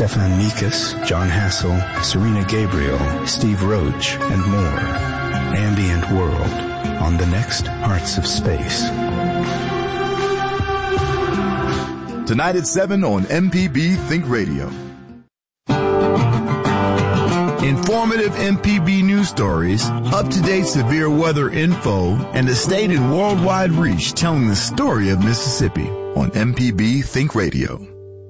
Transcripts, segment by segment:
Stefan Mikas, John Hassel, Serena Gabriel, Steve Roach, and more. Ambient World on the next Hearts of Space. Tonight at 7 on MPB Think Radio. Informative MPB news stories, up-to-date severe weather info, and a state and worldwide reach telling the story of Mississippi on MPB Think Radio.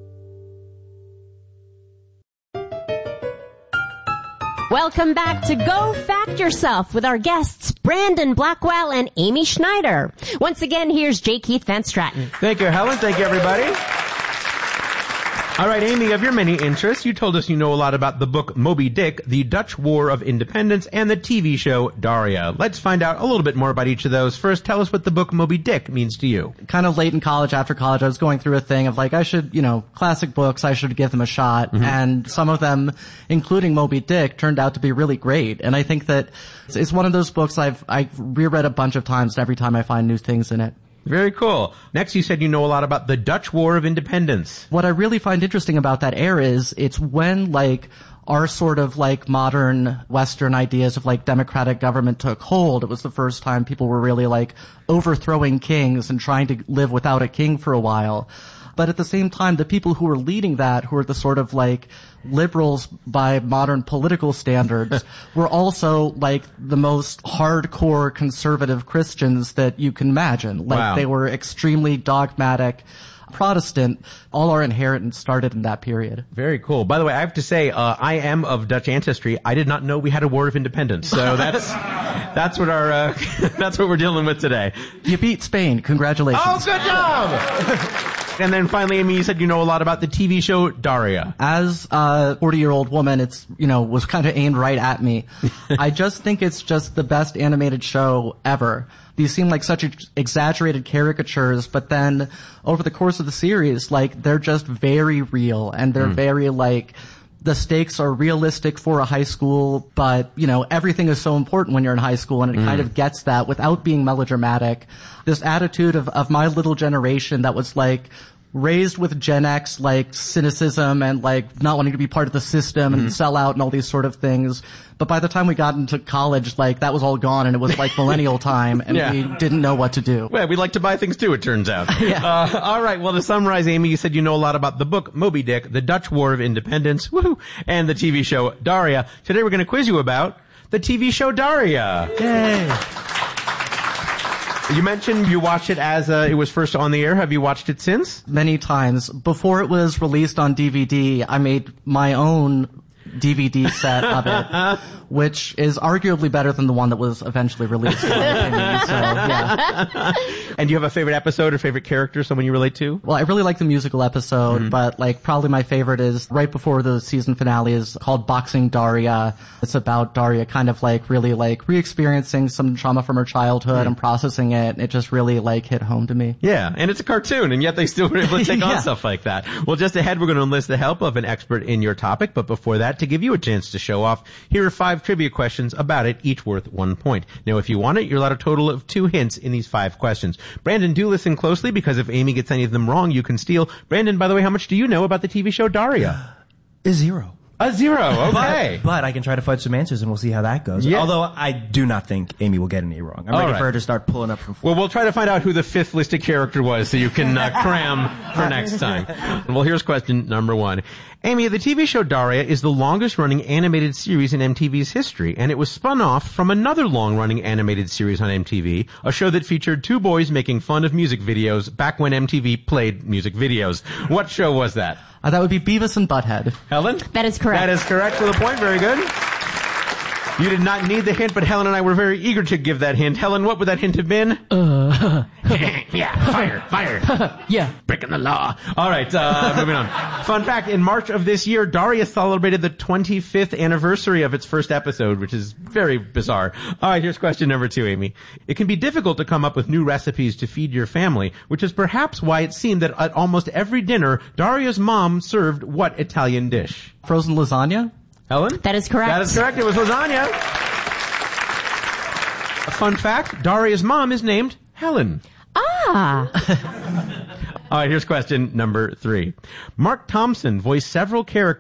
Welcome back to Go Fact Yourself with our guests, Brandon Blackwell and Amy Schneider. Once again, here's J. Keith Van Stratton. Thank you, Helen. Thank you, everybody. All right, Amy, of your many interests, you told us you know a lot about the book Moby Dick, The Dutch War of Independence, and the TV show Daria. Let's find out a little bit more about each of those. First, tell us what the book Moby Dick means to you. Kind of late in college, after college, I was going through a thing of like, I should, classic books, I should give them a shot. Mm-hmm. And some of them, including Moby Dick, turned out to be really great. And I think that it's one of those books I've reread a bunch of times every time I find new things in it. Very cool. Next, you said you know a lot about the Dutch War of Independence. What I really find interesting about that era is it's when, our sort of, modern Western ideas of, democratic government took hold. It was the first time people were really, overthrowing kings and trying to live without a king for a while. But at the same time, the people who were leading that, who were the sort of liberals by modern political standards, were also the most hardcore conservative Christians that you can imagine. Wow. They were extremely dogmatic, Protestant. All our inheritance started in that period. Very cool. By the way, I have to say, I am of Dutch ancestry. I did not know we had a war of independence. So that's what our, that's what we're dealing with today. You beat Spain. Congratulations. Oh, good job! And then finally, Amy, you said you know a lot about the TV show Daria. As a 40-year-old woman, it's, was kind of aimed right at me. I just think it's just the best animated show ever. These seem like such exaggerated caricatures, but then over the course of the series, they're just very real, and they're very, the stakes are realistic for a high school, but, everything is so important when you're in high school, and it kind of gets that without being melodramatic. This attitude of my little generation that was, raised with Gen X, cynicism and, not wanting to be part of the system and sell out and all these sort of things. But by the time we got into college, that was all gone, and it was millennial time, and we didn't know what to do. Well, we like to buy things too, it turns out. Yeah. All right, well, to summarize, Amy, you said you know a lot about the book Moby Dick, The Dutch War of Independence, woohoo, and the TV show Daria. Today we're going to quiz you about the TV show Daria. Yay. You mentioned you watched it as it was first on the air. Have you watched it since? Many times. Before it was released on DVD, I made my own DVD set of it, which is arguably better than the one that was eventually released, in my opinion. So, yeah. And do you have a favorite episode or favorite character, someone you relate to? Well, I really like the musical episode, but probably my favorite is right before the season finale is called Boxing Daria. It's about Daria kind of really re-experiencing some trauma from her childhood and processing it. It just really hit home to me. Yeah, and it's a cartoon, and yet they still were able to take on stuff like that. Well, just ahead, we're going to enlist the help of an expert in your topic, but before that, to give you a chance to show off, here are 5 trivia questions about it, each worth 1 point. Now, if you want it, you're allowed a total of 2 hints in these 5 questions. Brandon, do listen closely, because if Amy gets any of them wrong, you can steal. Brandon, by the way, how much do you know about the TV show Daria? A 0. A 0, okay. But I can try to find some answers, and we'll see how that goes. Yeah. Although I do not think Amy will get any wrong. I'm ready for her to start pulling up from 4. Well, we'll try to find out who the 5th listed character was so you can cram for next time. Well, here's question number 1. Amy, the TV show Daria is the longest-running animated series in MTV's history, and it was spun off from another long-running animated series on MTV, a show that featured 2 boys making fun of music videos back when MTV played music videos. What show was that? That would be Beavis and Butthead. Helen? That is correct. That is correct for the point. Very good. You did not need the hint, but Helen and I were very eager to give that hint. Helen, what would that hint have been? Yeah, fire. Yeah. Breaking the law. All right, moving on. Fun fact, in March of this year, Daria celebrated the 25th anniversary of its first episode, which is very bizarre. All right, here's question number 2, Amy. It can be difficult to come up with new recipes to feed your family, which is perhaps why it seemed that at almost every dinner, Daria's mom served what Italian dish? Frozen lasagna? Helen? That is correct. That is correct. It was lasagna. A fun fact, Daria's mom is named Helen. Ah. All right, here's question number 3. Mark Thompson voiced several characters